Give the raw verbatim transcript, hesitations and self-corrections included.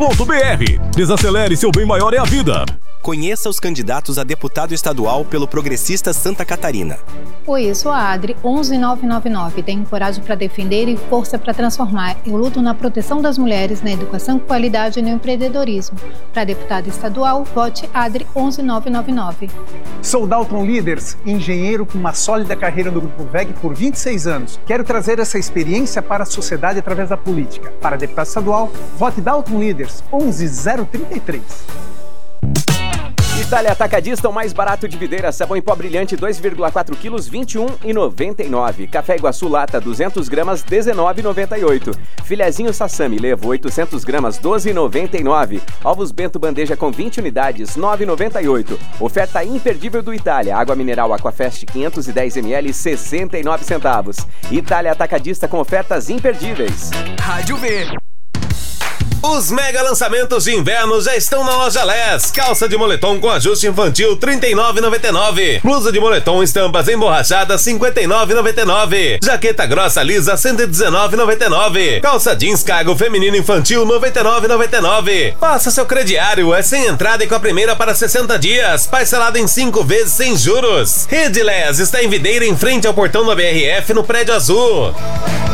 ponto b r. Desacelere, seu bem maior é a vida. Conheça os candidatos a deputado estadual pelo Progressista Santa Catarina. Oi, eu sou a Adri, onze mil novecentos e noventa e nove. Tenho coragem para defender e força para transformar. Eu luto na proteção das mulheres, na educação com qualidade e no empreendedorismo. Para deputado estadual, vote Adri, onze mil novecentos e noventa e nove. Sou Dalton Leaders, engenheiro com uma sólida carreira no Grupo V E G por vinte e seis anos. Quero trazer essa experiência para a sociedade através da política. Para deputado estadual, vote Dalton Leaders, onze mil trinta e três. Itália Atacadista, o mais barato de Videira. Sabão em pó brilhante dois vírgula quatro quilos, vinte e um reais e noventa e nove. Café Iguaçu Lata duzentas gramas, dezenove reais e noventa e oito. Filezinho Sassami Levo oitocentas gramas, doze reais e noventa e nove. Ovos Bento Bandeja com vinte unidades, nove reais e noventa e oito. Oferta imperdível do Itália. Água mineral Aquafest quinhentos e dez mililitros, sessenta e nove centavos. Itália Atacadista com ofertas imperdíveis. Rádio V. Os mega lançamentos de inverno já estão na Loja Les. Calça de moletom com ajuste infantil trinta e nove reais e noventa e nove. Blusa de moletom estampas emborrachadas cinquenta e nove reais e noventa e nove. Jaqueta grossa lisa cento e dezenove reais e noventa e nove. Calça jeans cargo feminino infantil noventa e nove reais e noventa e nove. Faça seu crediário, é sem entrada e com a primeira para sessenta dias, parcelado em cinco vezes sem juros. Rede Les está em Videira, em frente ao portão da B R F no Prédio Azul.